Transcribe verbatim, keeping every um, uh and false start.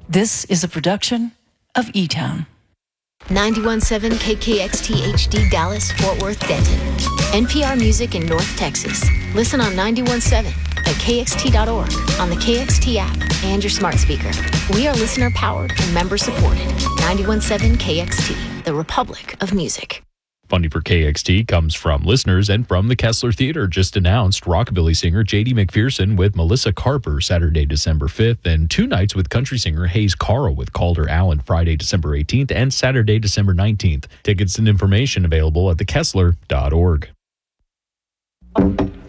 This is a production of E-Town. ninety-one point seven K K X T H D Dallas, Fort Worth, Denton. N P R Music in North Texas. Listen on ninety-one point seven at K X T dot org, on the K X T app, and your smart speaker. We are listener-powered and member-supported. ninety-one point seven K X T, the Republic of Music. Funding for K X T comes from listeners and from the Kessler Theater. Just announced rockabilly singer J D McPherson with Melissa Carper Saturday, December fifth, and two nights with country singer Hayes Carl with Calder Allen Friday, December eighteenth, and Saturday, December nineteenth. Tickets and information available at the kessler dot org.